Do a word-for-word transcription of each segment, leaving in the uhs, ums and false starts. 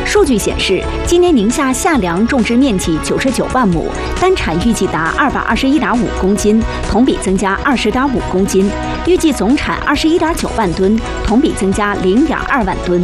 数据显示，今年宁夏夏粮种植面积九十九万亩，单产预计达二百二十一点五公斤，同比增加二十点五公斤，预计总产二十一点九万吨，同比增加零点二万吨。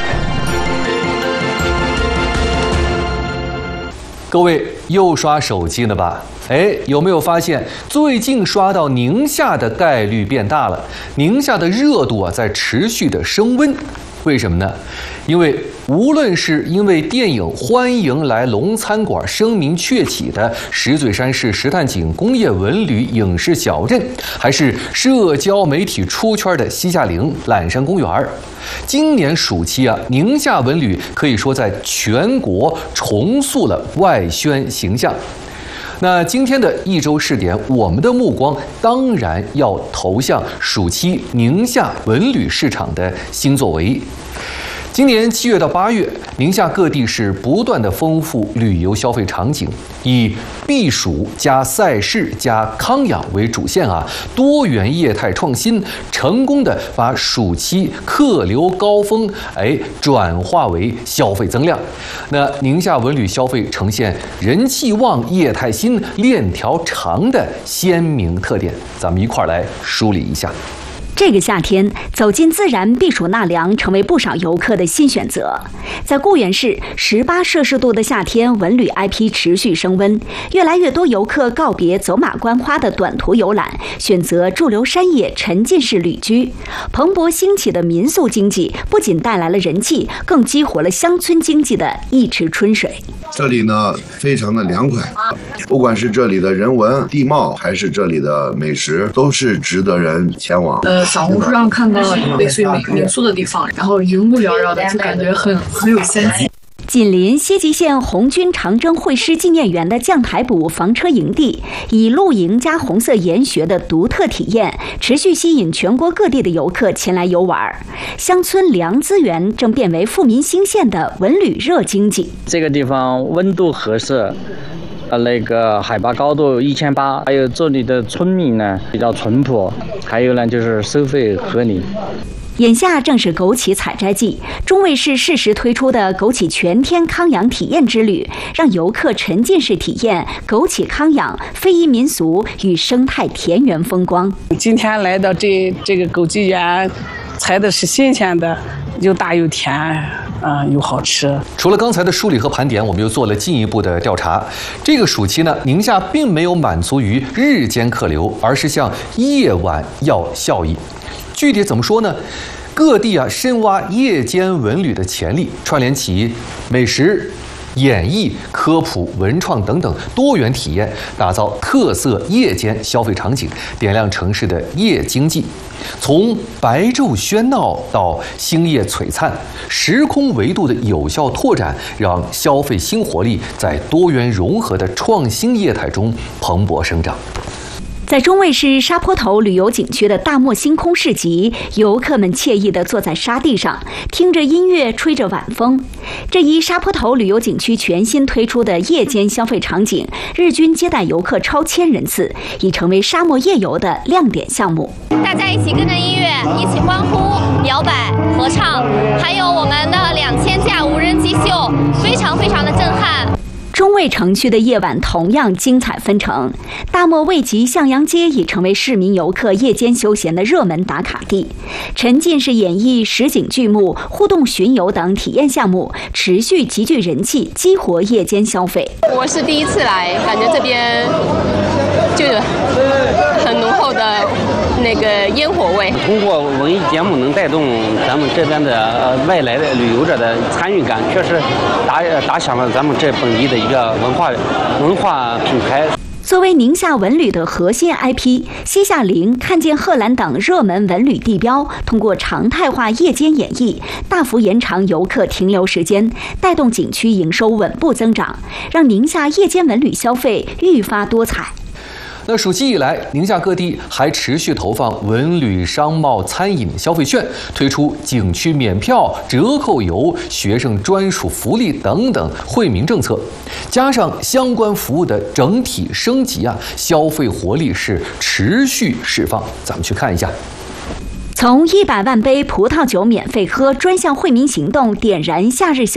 各位又刷手机了吧？哎，有没有发现最近刷到宁夏的概率变大了？宁夏的热度啊在持续的升温，为什么呢？因为无论是因为电影《欢迎来龙餐馆》声名鹊起的石嘴山市石炭井工业文旅影视小镇，还是社交媒体出圈的西夏陵缆山公园，今年暑期啊，宁夏文旅可以说在全国重塑了外宣形象。那今天的一周试点，我们的目光当然要投向暑期宁夏文旅市场的新作为。今年七月到八月，宁夏各地是不断的丰富旅游消费场景，以避暑加赛事加康养为主线啊，多元业态创新，成功的把暑期客流高峰哎转化为消费增量。那宁夏文旅消费呈现人气旺、业态新、链条长的鲜明特点，咱们一块儿来梳理一下。 这个夏天，走进自然避暑纳凉成为不少游客的新选择。在固原市，十八摄氏度的夏天，文旅 I P 持续升温，越来越多游客告别走马观花的短途游览，选择驻留山野沉浸式旅居。蓬勃兴起的民宿经济不仅带来了人气，更激活了乡村经济的一池春水。 这里呢，非常的凉快，不管是这里的人文地貌，还是这里的美食，都是值得人前往。 呃，小红书上看到了类似于民民宿的地方，然后云雾缭绕的，就感觉很很有仙气。 紧邻西吉县红军长征会师纪念园的将台堡房车营地，以露营加红色研学的独特体验，持续吸引全国各地的游客前来游玩。乡村凉资源正变为富民兴县的文旅热经济。 这个地方温度合适，呃，那个海拔高度一千八，还有这里的村民呢比较淳朴，还有呢就是收费合理。 眼下正是枸杞采摘季，中卫市适时推出的枸杞全天康养体验之旅，让游客沉浸式体验枸杞康养、非遗民俗与生态田园风光。 今天来到这这个枸杞园，采的是新鲜的，又大又甜。啊、呃，又好吃。 除了刚才的梳理和盘点，我们又做了进一步的调查。这个暑期呢，宁夏并没有满足于日间客流，而是向夜晚要效益。具体怎么说呢？各地啊深挖夜间文旅的潜力，串联起美食、演艺、科普、文创等等多元体验，打造特色夜间消费场景，点亮城市的夜经济。从白昼喧闹到星夜璀璨，时空维度的有效拓展，让消费新活力在多元融合的创新业态中蓬勃生长。 在中卫市沙坡头旅游景区的大漠星空市集，游客们惬意地坐在沙地上，听着音乐，吹着晚风。这一沙坡头旅游景区全新推出的夜间消费场景，日均接待游客超千人次，已成为沙漠夜游的亮点项目。 大家一起跟着音乐，一起欢呼、摇摆、合唱，还有我们的两千架无人机秀，非常非常的震撼。 中卫城区的夜晚同样精彩纷呈，大漠卫集向阳街已成为市民游客夜间休闲的热门打卡地。沉浸式演绎、实景剧目、互动巡游等体验项目持续极具人气，激活夜间消费。 我是第一次来，感觉这边就很浓厚的那个烟火味。 通过文艺节目能带动咱们这边的呃外来的旅游者的参与感，确实打打响了咱们这本地的一个文化文化品牌。 作为宁夏文旅的核心 I P， 西夏陵、看见贺兰等热门文旅地标，通过常态化夜间演绎，大幅延长游客停留时间，带动景区营收稳步增长，让宁夏夜间文旅消费愈发多彩。 那暑期以来，宁夏各地还持续投放文旅、商贸、餐饮消费券，推出景区免票、折扣游、学生专属福利等等惠民政策，加上相关服务的整体升级啊，消费活力是持续释放。咱们去看一下。 从一百万杯葡萄酒免费喝专项惠民行动点燃夏日消